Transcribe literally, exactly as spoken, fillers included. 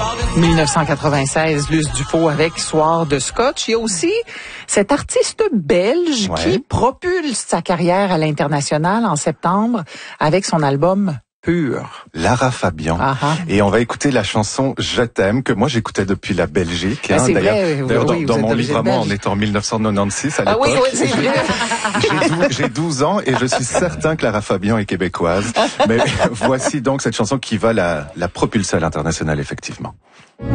dix-neuf cent quatre-vingt-seize, Luce Dufaux avec Soir de Scotch. Il y a aussi cet artiste belge ouais. qui propulse sa carrière à l'international en septembre avec son album Pur. Lara Fabian. Ah-ha. Et on va écouter la chanson Je t'aime, que moi j'écoutais depuis la Belgique. Ben, hein. c'est D'ailleurs, vrai, oui, d'ailleurs oui, dans, vous dans mon êtes livrement, belge. on est en dix-neuf cent quatre-vingt-seize à Ah l'époque. oui, oui, c'est vrai. J'ai douze, j'ai douze ans et je suis certain que Lara Fabian est québécoise. Mais voici donc cette chanson qui va la, la propulser à l'international, effectivement.